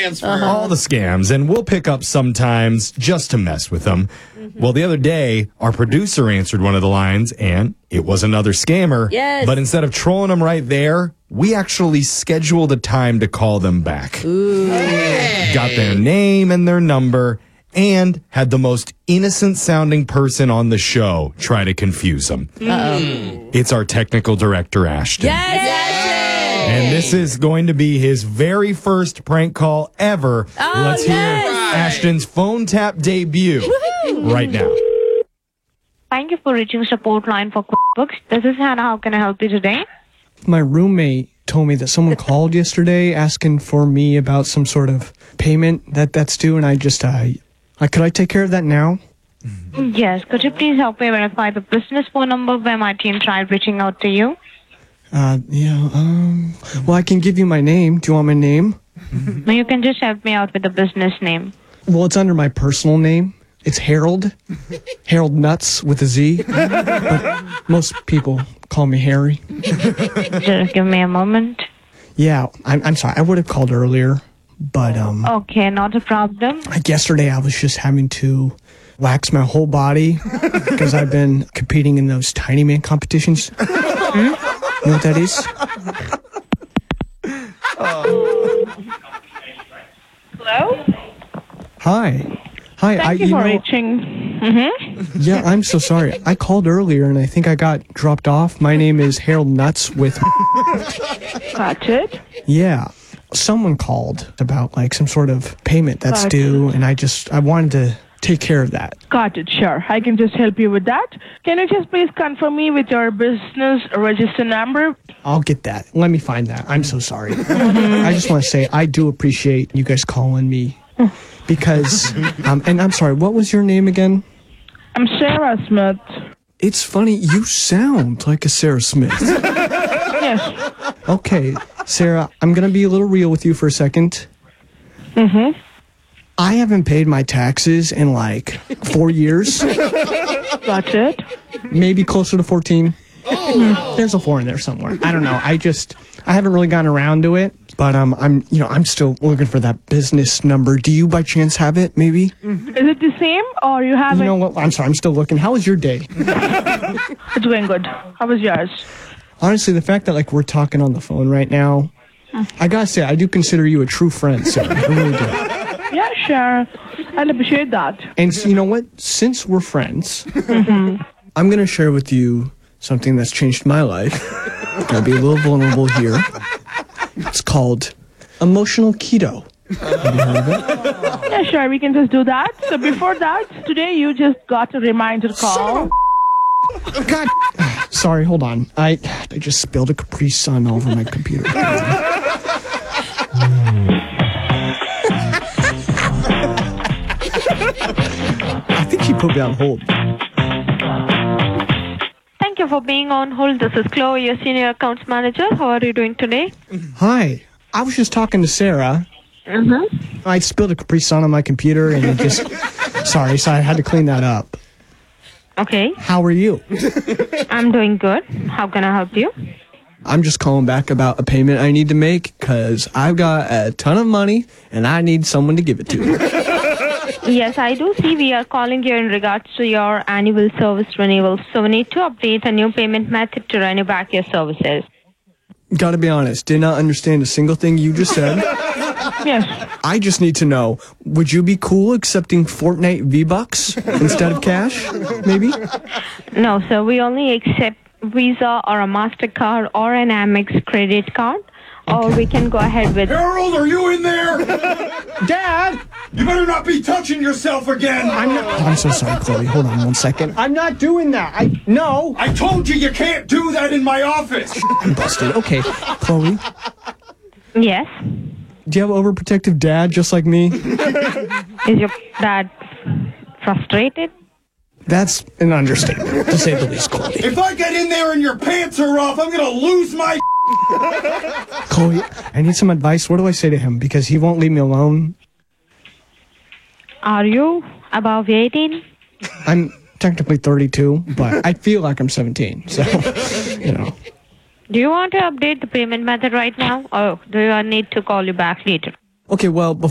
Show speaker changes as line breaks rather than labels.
transfer.
All the scams, and we'll pick up sometimes just to mess with them. Well, the other day, our producer answered one of the lines, and it was another scammer.
Yes.
But instead of trolling them right there, we actually scheduled a time to call them back.
Ooh.
Hey.
Got their name and their number, and had the most innocent-sounding person on the show try to confuse them. It's our technical director, Ashton.
Yes.
And this is going to be his very first prank call ever. Let's hear Ashton's phone tap debut right now.
Thank you for reaching support line for QuickBooks. This is Hannah. How can I help you today?
My roommate told me that someone called yesterday asking for me about some sort of payment that's due, and I just, could I take care of that now?
Yes. Could you please help me verify the business phone number where my team tried reaching out to you?
Well, I can give you my name. Do you want my name?
No, you can just help me out with the business name.
Well, it's under my personal name. It's Harold. Harold Nuts with a Z. But most people call me Harry.
Just give me a moment.
Yeah, I'm sorry. I would have called earlier, but
Okay, not a problem.
like yesterday I was just having to wax my whole body because I've been competing in those Tiny Man competitions. You know what that is?
Hello?
Hi.
Thank you for reaching.
Yeah, I'm so sorry. I called earlier and I think I got dropped off. My name is Harold Nuts with...
Got it.
Yeah. Someone called about like some sort of payment that's due, and I wanted to take care of that.
Got it, sure. I can just help you with that. Can you just please confirm me with your business register number?
I'll get that. Let me find that. I'm so sorry. I just want to say I do appreciate you guys calling me because, and I'm sorry, what was your name again?
I'm Sarah Smith.
It's funny, you sound like a Sarah Smith.
Yes.
Okay, Sarah, I'm going to be a little real with you for a second. I haven't paid my taxes in like 4 years.
Got it.
Maybe closer to 14. There's a 4 in there somewhere. I don't know. I haven't really gotten around to it, but I'm still looking for that business number. Do you by chance have it, maybe?
Is it the same or you have
You know what? I'm sorry. I'm still looking. How was your day?
It's going good. How was yours?
Honestly, the fact that like we're talking on the phone right now, I gotta say, I do consider you a true friend, Sarah. I really do.
Yeah, sure. I'd appreciate that.
And so, you know what? Since we're friends, I'm going to share with you something that's changed my life. I'm going to be a little vulnerable here. It's called emotional keto. Have you heard of it?
Yeah, sure. We can just do that. So before that, today you just got a reminder call.
God. Sorry, hold on. I just spilled a Capri Sun all over my computer. I think she put me on hold.
Thank you for being on hold. This is Chloe, your senior accounts manager. How are you doing today?
Hi. I was just talking to Sarah. I spilled a Capri Sun on my computer and it just... Sorry, so I had to clean that up.
Okay.
How are you?
I'm doing good. How can I help you?
I'm just calling back about a payment I need to make because I've got a ton of money and I need someone to give it to.
Yes, I do see we are calling you in regards to your annual service renewal. So we need to update a new payment method to renew back your services.
Gotta be honest, did not understand a single thing you just said.
Yes.
I just need to know, would you be cool accepting Fortnite V-Bucks instead of cash, maybe?
No, sir, we only accept Visa or a MasterCard or an Amex credit card. Or we can go ahead with...
Harold, are you in there?
Dad!
You better not be touching yourself again.
I'm so sorry, Chloe. Hold on 1 second. I'm not doing that. No.
I told you can't do that in my office.
I'm busted. Okay, Chloe,
Yes?
do you have an overprotective dad just like me?
Is your dad frustrated?
That's an understatement, to say the least, Chloe.
If I get in there and your pants are off, I'm gonna lose my...
Chloe, I need some advice. What do I say to him? Because he won't leave me alone.
Are you above 18?
I'm technically 32, but I feel like I'm 17. So, you know.
Do you want to update the payment method right now? Or do I need to call you back later?
Okay, well,